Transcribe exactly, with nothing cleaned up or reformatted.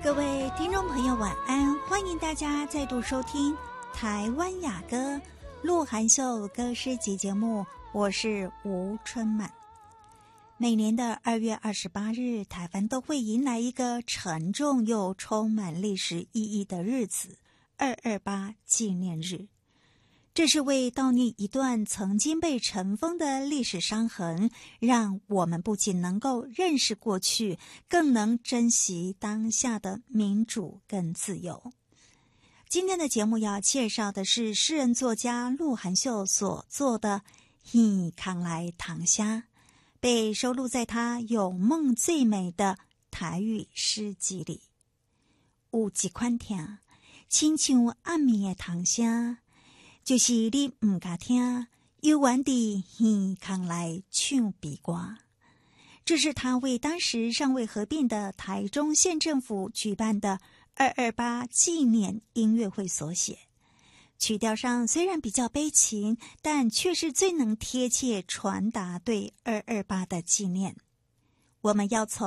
各位听众朋友晚安，欢迎大家再度收听台湾雅歌鹿晗秀歌诗集节目，我是吴春满。每年的二月二十八日，台湾都会迎来一个沉重又充满历史意义的日子——二二八纪念日。这是为悼念一段曾经被尘封的历史伤痕，让我们不仅能够认识过去，更能珍惜当下的民主跟自由。今天的节目要介绍的是诗人作家鹿晗秀所作的《耳空来糖虾》，被收录在他有梦最美的台语诗集里。有一款听，亲像暗暝的糖虾，就是你唔敢听，幽怨地耳空来唱悲歌。这是他为当时尚未合并的台中县政府举办的二二八纪念音乐会所写。曲调上虽然比较悲情，但却是最能贴切传达对二二八的纪念。我们要从